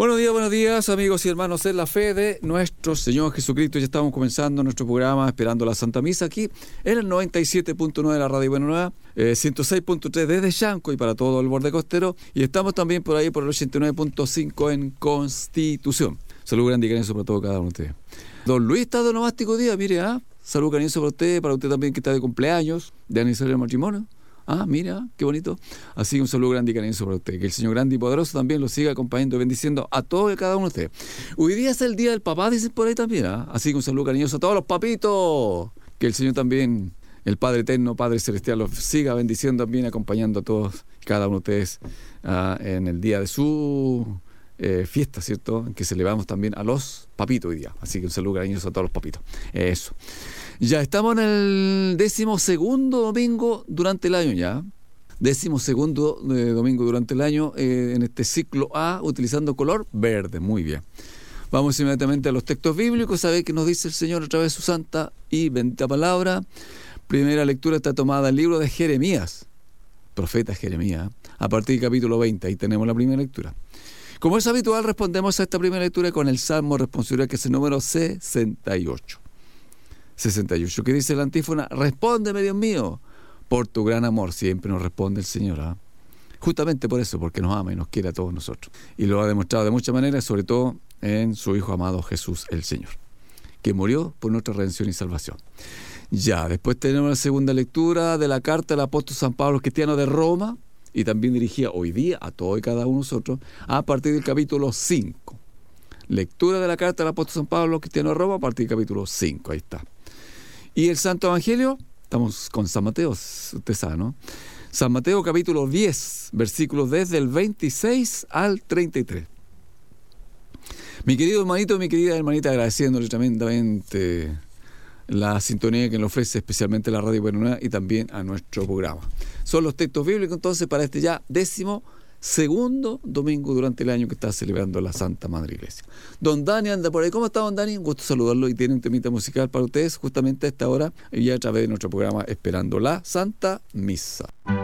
Buenos días, amigos y hermanos en la fe de nuestro Señor Jesucristo. Ya estamos comenzando nuestro programa esperando la Santa Misa aquí en el 97.9 de la Radio Buena Nueva, 106.3 desde Yanco y para todo el borde costero. Y estamos también por ahí por el 89.5 en Constitución. Salud grande y cariñoso para todos cada uno de ustedes. Don Luis está de onomástico día, mire, salud cariñoso para usted también que está de cumpleaños, de aniversario del matrimonio. Mira, qué bonito. Así que un saludo grande y cariñoso para usted. Que el Señor grande y poderoso también lo siga acompañando y bendiciendo a todos y cada uno de ustedes. Hoy día es el día del papá, dicen por ahí también. Así que un saludo cariñoso a todos los papitos. Que el Señor también, el Padre Eterno, Padre Celestial, los siga bendiciendo también, acompañando a todos y cada uno de ustedes en el día de su fiesta, ¿cierto? En que celebramos también a los papitos hoy día. Así que un saludo cariñoso a todos los papitos. Eso. Ya estamos en el 12º domingo durante el año ya. 12º domingo durante el año en este ciclo A, utilizando color verde. Muy bien. Vamos inmediatamente a los textos bíblicos, a ver qué nos dice el Señor a través de su santa y bendita palabra. Primera lectura está tomada del libro de Jeremías, profeta Jeremías, a partir del capítulo 20. Ahí tenemos la primera lectura. Como es habitual, respondemos a esta primera lectura con el Salmo responsorial, que es el número 68. Que dice la antífona: respóndeme, Dios mío, por tu gran amor. Siempre nos responde el Señor, justamente por eso, porque nos ama y nos quiere a todos nosotros, y lo ha demostrado de muchas maneras, sobre todo en su Hijo amado Jesús el Señor, que murió por nuestra redención y salvación. Ya, después tenemos la segunda lectura de la carta del apóstol San Pablo, cristiano de Roma, y también dirigida hoy día a todos y cada uno de nosotros, a partir del capítulo 5. Lectura de la carta del apóstol San Pablo, cristiano de Roma, a partir del capítulo 5, ahí está. Y el Santo Evangelio, estamos con San Mateo, usted sabe, ¿no? San Mateo capítulo 10, versículos desde el 26 al 33. Mi querido hermanito, mi querida hermanita, agradeciéndole tremendamente la sintonía que nos ofrece especialmente la Radio Buena Nueva y también a nuestro programa. Son los textos bíblicos entonces para este ya 12º domingo durante el año que está celebrando la Santa Madre Iglesia. Don Dani anda por ahí. ¿Cómo está, don Dani? Un gusto saludarlo, y tiene un temita musical para ustedes justamente a esta hora y a través de nuestro programa Esperando la Santa Misa.